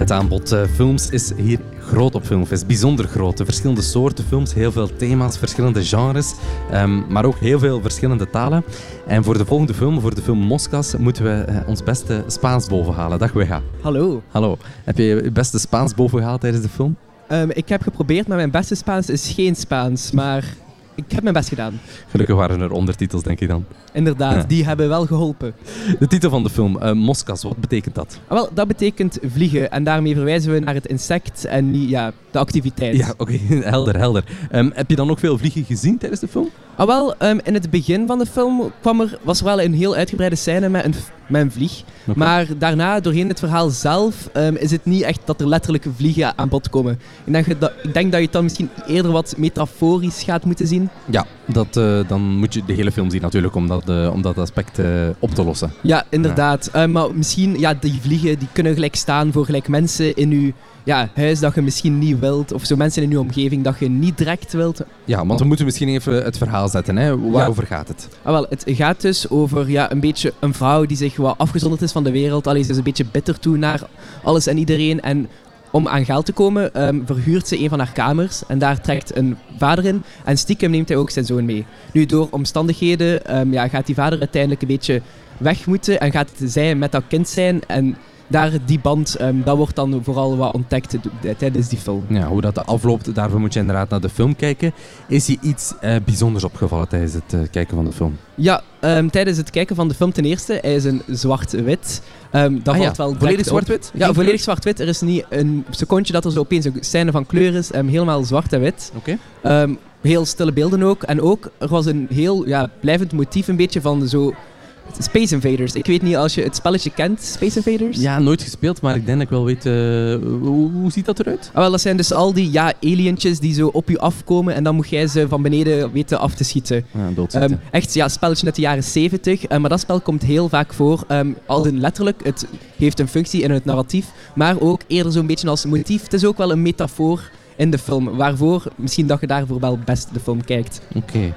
Het aanbod films is hier groot op Filmfest, bijzonder groot. Verschillende soorten films, heel veel thema's, verschillende genres, maar ook heel veel verschillende talen. En voor de volgende film, voor de film Moskas, moeten we ons beste Spaans bovenhalen. Dag Wega. Hallo. Hallo. Heb je je beste Spaans bovengehaald tijdens de film? Ik heb geprobeerd, maar mijn beste Spaans is geen Spaans, maar ik heb mijn best gedaan. Gelukkig waren er ondertitels, denk ik dan. Inderdaad, Ja. Die hebben wel geholpen. De titel van de film, Moskas, wat betekent dat? Wel, dat betekent vliegen en daarmee verwijzen we naar het insect en niet de activiteit. Ja, oké, helder. Heb je dan ook veel vliegen gezien tijdens de film? In het begin van de film was er wel een heel uitgebreide scène met een vlieg. Okay. Maar daarna, doorheen het verhaal zelf, is het niet echt dat er letterlijk vliegen aan bod komen. Ik denk dat je het dan misschien eerder wat metaforisch gaat moeten zien. Ja, dan moet je de hele film zien natuurlijk om dat aspect op te lossen. Ja, inderdaad. Maar misschien, die vliegen die kunnen gelijk staan voor gelijk mensen in je huis dat je misschien niet wilt. Of zo mensen in je omgeving dat je niet direct wilt. Ja, want we moeten misschien even het verhaal zetten. Hè? Waarover gaat het? Het gaat dus over een beetje een vrouw die zich wat afgezonderd is van de wereld. Ze is een beetje bitter toe naar alles en iedereen. En om aan geld te komen verhuurt ze een van haar kamers. En daar trekt een vader in. En stiekem neemt hij ook zijn zoon mee. Nu, door omstandigheden gaat die vader uiteindelijk een beetje weg moeten. En gaat zij met dat kind zijn. En die band, dat wordt dan vooral wat ontdekt tijdens die film. Ja, hoe dat afloopt, daarvoor moet je inderdaad naar de film kijken. Is je iets bijzonders opgevallen tijdens het kijken van de film? Ja, tijdens het kijken van de film ten eerste, hij is een zwart-wit. Dat valt wel volledig zwart-wit? Ja, volledig zwart-wit. Er is niet een secondje dat er zo opeens een scène van kleur is. Helemaal zwart en wit. Oké. Heel stille beelden ook. En ook, er was een heel blijvend motief een beetje van zo Space Invaders. Ik weet niet als je het spelletje kent, Space Invaders? Ja, nooit gespeeld, maar ik denk dat ik wel weet... hoe ziet dat eruit? Dat zijn dus al die alientjes die zo op je afkomen en dan moet jij ze van beneden weten af te schieten. Ja, doodschieten. Echt, spelletje uit de jaren 70. Maar dat spel komt heel vaak voor. Letterlijk, het heeft een functie in het narratief, maar ook eerder zo'n beetje als motief. Het is ook wel een metafoor in de film, waarvoor misschien dat je daarvoor wel best de film kijkt. Oké.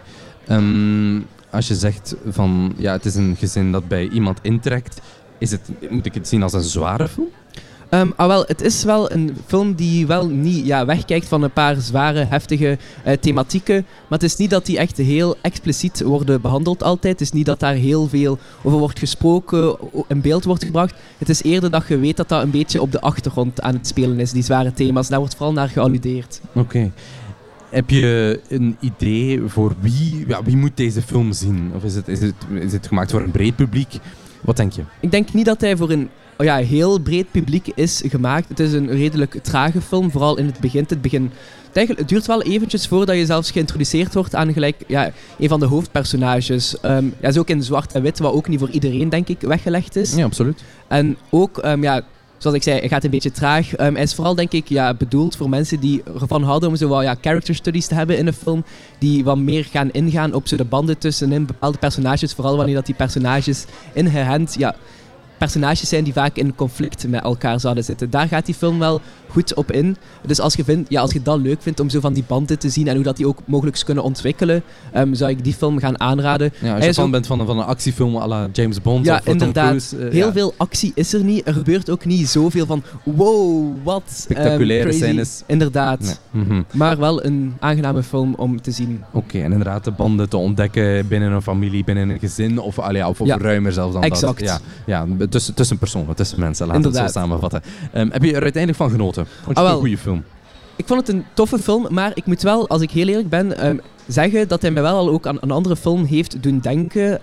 Als je zegt van het is een gezin dat bij iemand intrekt, moet ik het zien als een zware film? Het is wel een film die wel niet wegkijkt van een paar zware, heftige thematieken. Maar het is niet dat die echt heel expliciet worden behandeld altijd. Het is niet dat daar heel veel over wordt gesproken, in beeld wordt gebracht. Het is eerder dat je weet dat dat een beetje op de achtergrond aan het spelen is, die zware thema's. Daar wordt vooral naar gealludeerd. Oké. Heb je een idee voor wie moet deze film zien? Of is het gemaakt voor een breed publiek? Wat denk je? Ik denk niet dat hij voor een heel breed publiek is gemaakt. Het is een redelijk trage film, vooral in het begin. Het duurt wel eventjes voordat je zelfs geïntroduceerd wordt aan een van de hoofdpersonages. Is ook in zwart en wit, wat ook niet voor iedereen, denk ik, weggelegd is. Ja, absoluut. En ook, zoals ik zei, hij gaat een beetje traag. Hij is vooral, denk ik, bedoeld voor mensen die ervan houden om zo wat character studies te hebben in een film. Die wat meer gaan ingaan op zo de banden tussenin bepaalde personages. Vooral wanneer dat die personages inherent personages zijn die vaak in conflict met elkaar zouden zitten. Daar gaat die film wel goed op in. Dus als je dat leuk vindt om zo van die banden te zien en hoe dat die ook mogelijk kunnen ontwikkelen, zou ik die film gaan aanraden. Ja, als je fan bent van een actiefilm à la James Bond of inderdaad. Tom Cruise. Heel veel actie is er niet. Er gebeurt ook niet zoveel van wow, wat spectaculaire scènes. Inderdaad. Nee. Mm-hmm. Maar wel een aangename film om te zien. Oké, en inderdaad de banden te ontdekken binnen een familie, binnen een gezin of ruimer zelfs dan exact. Dat. Ja, tussen personen, tussen mensen. Laten we het zo samenvatten. Heb je er uiteindelijk van genoten? Vond je het een goede film? Ik vond het een toffe film, maar ik moet wel, als ik heel eerlijk ben, zeggen dat hij me wel al ook aan een andere film heeft doen denken.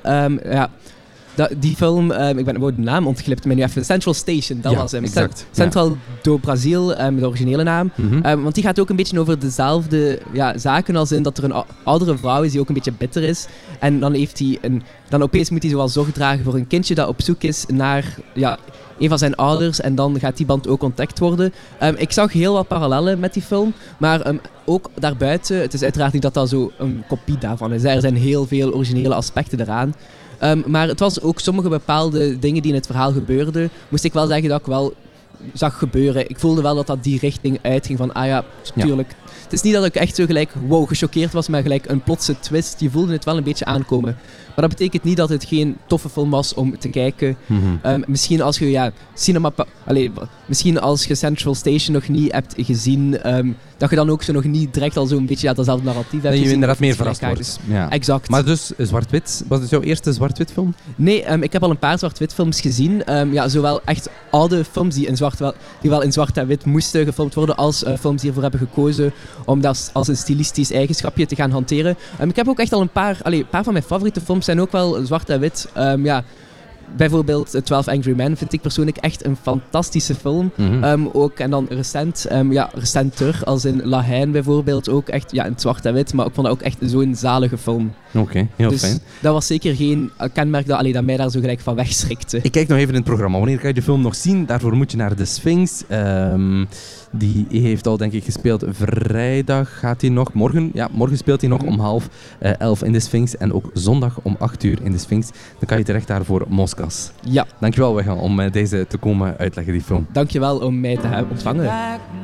Die film, ik ben de naam ontglipt, maar nu even Central Station, dat was hem. Exact. Central do Brasil, de originele naam. Mm-hmm. Want die gaat ook een beetje over dezelfde zaken als in dat er een oudere vrouw is die ook een beetje bitter is. En dan heeft hij dan opeens moet hij zoal zorg dragen voor een kindje dat op zoek is naar een van zijn ouders en dan gaat die band ook ontdekt worden. Ik zag heel wat parallellen met die film, maar ook daarbuiten, het is uiteraard niet dat dat zo een kopie daarvan is. Er zijn heel veel originele aspecten eraan. Maar het was ook sommige bepaalde dingen die in het verhaal gebeurden, moest ik wel zeggen dat ik wel zag gebeuren. Ik voelde wel dat dat die richting uitging van, tuurlijk. Het is niet dat ik echt zo gelijk, gechoqueerd was, maar gelijk een plotse twist. Je voelde het wel een beetje aankomen. Maar dat betekent niet dat het geen toffe film was om te kijken. Misschien als je misschien als je Central Station nog niet hebt gezien, dat je dan ook zo nog niet direct al zo'n beetje datzelfde narratief hebt. Dat je inderdaad meer verrast wordt. Ja. Exact. Maar dus zwart-wit, was het jouw eerste zwart-wit film? Nee, ik heb al een paar zwart-wit films gezien. Zowel echt oude films die wel in zwart en wit moesten gefilmd worden, als films die ervoor hebben gekozen om dat als een stilistisch eigenschapje te gaan hanteren. Ik heb ook echt al een paar van mijn favoriete films zijn ook wel zwart en wit. Bijvoorbeeld 12 Angry Men vind ik persoonlijk echt een fantastische film. En dan recenter, als in La Haine bijvoorbeeld, ook echt in zwart en wit, maar ik vond dat ook echt zo'n zalige film. Oké, heel dus fijn. Dat was zeker geen kenmerk dat mij daar zo gelijk van wegschrikte. Ik kijk nog even in het programma. Wanneer kan je de film nog zien? Daarvoor moet je naar de Sphinx. Die heeft al, denk ik, gespeeld vrijdag. Gaat hij nog? Morgen speelt hij nog om 10:30 in de Sphinx. En ook zondag om 8:00 in de Sphinx. Dan kan je terecht daar voor Moskas. Ja. Dankjewel, Weghan, om deze te komen uitleggen, die film. Dankjewel om mij te hebben ontvangen.